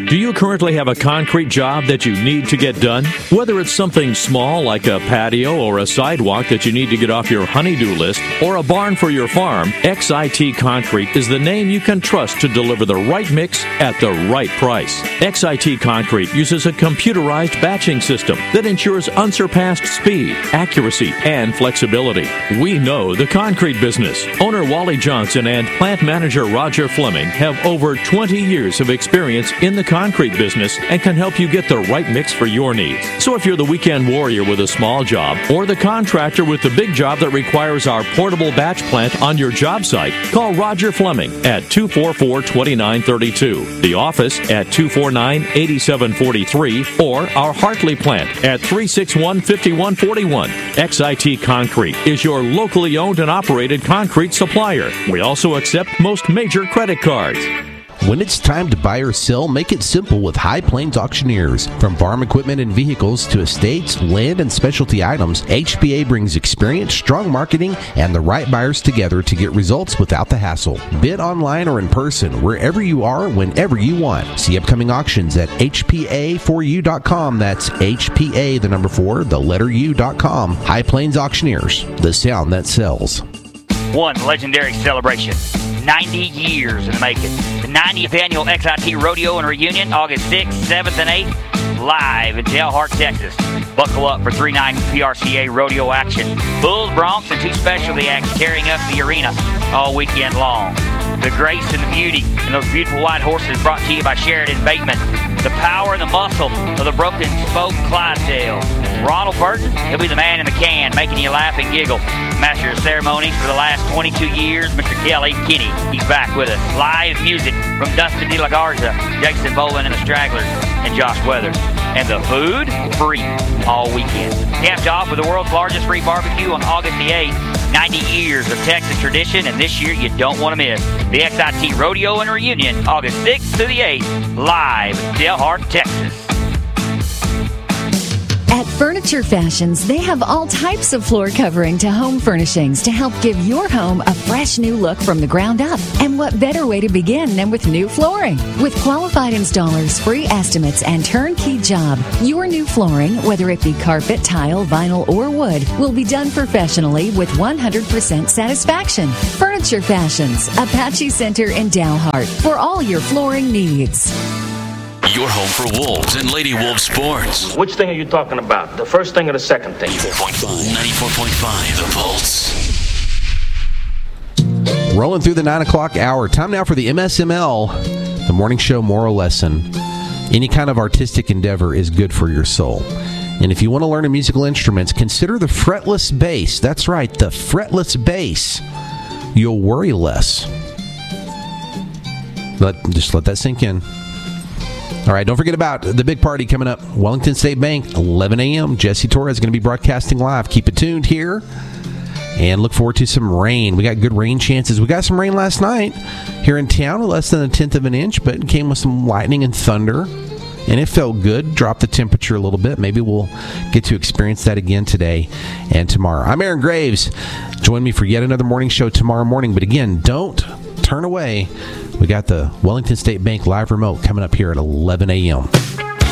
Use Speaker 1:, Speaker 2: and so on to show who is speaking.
Speaker 1: Do you currently have a concrete job that you need to get done? Whether it's something small like a patio or a sidewalk that you need to get off your honey-do list, or a barn for your farm, XIT Concrete is the name you can trust to deliver the right mix at the right price. XIT Concrete uses a computerized batching system that ensures unsurpassed speed, accuracy, and flexibility. We know the concrete business. Owner Wally Johnson and plant manager Roger Fleming have over 20 years of experience in the concrete business and can help you get the right mix for your needs. So if you're the weekend warrior with a small job or the contractor with the big job that requires our portable batch plant on your job site, call Roger Fleming at 244-2932, the office at 249-8743, or our Hartley plant at 361-5141. XIT Concrete is your locally owned and operated concrete supplier. We also accept most major credit cards.
Speaker 2: When it's time to buy or sell, make it simple with High Plains Auctioneers. From farm equipment and vehicles to estates, land, and specialty items, HPA brings experience, strong marketing, and the right buyers together to get results without the hassle. Bid online or in person, wherever you are, whenever you want. See upcoming auctions at HPA4U.com. That's HPA, the number 4, the letter U.com. High Plains Auctioneers, the sound that sells.
Speaker 3: One legendary celebration. 90 years in the making. The 90th annual XIT Rodeo and Reunion, August 6th, 7th, and 8th, live in Delhart, Texas. Buckle up for 3 nights PRCA rodeo action. Bulls, Broncs, and 2 specialty acts carrying up the arena all weekend long. The grace and the beauty and those beautiful white horses brought to you by Sheridan Bateman. The power and the muscle of the Broken Spoke Clydesdale. Ronald Burton, he'll be the man in the can, making you laugh and giggle. Master of ceremonies for the last 22 years, Mr. Kelly Kinney. He's back with us. Live music from Dustin De La Garza, Jason Boland and the Stragglers, and Josh Weathers. And the food, free all weekend. Capped off with the world's largest free barbecue on August the 8th. 90 years of Texas tradition, and this year you don't want to miss. The XIT Rodeo and Reunion, August 6th to the 8th, live in Delhart, Texas.
Speaker 4: At Furniture Fashions, they have all types of floor covering to home furnishings to help give your home a fresh new look from the ground up. And what better way to begin than with new flooring? With qualified installers, free estimates, and turnkey job, your new flooring, whether it be carpet, tile, vinyl, or wood, will be done professionally with 100% satisfaction. Furniture Fashions, Apache Center in Dalhart, for all your flooring needs.
Speaker 5: Your home for Wolves and Lady Wolves sports.
Speaker 6: Which thing are you talking about? The first thing or the second thing?
Speaker 5: 94.5, The Pulse.
Speaker 2: Rolling through the 9 o'clock hour. Time now for the MSML, the morning show moral lesson. Any kind of artistic endeavor is good for your soul. And if you want to learn a musical instrument, consider the fretless bass. That's right, the fretless bass. You'll worry less. Just let that sink in. All right, don't forget about the big party coming up. Wellington State Bank, 11 a.m. Jesse Torres is going to be broadcasting live. Keep it tuned here. And look forward to some rain. We got good rain chances. We got some rain last night here in town, less than 1/10 of an inch, but it came with some lightning and thunder. And it felt good. Dropped the temperature a little bit. Maybe we'll get to experience that again today and tomorrow. I'm Aaron Graves. Join me for yet another morning show tomorrow morning. But again, don't turn away. We got the Wellington State Bank live remote coming up here at 11 a.m.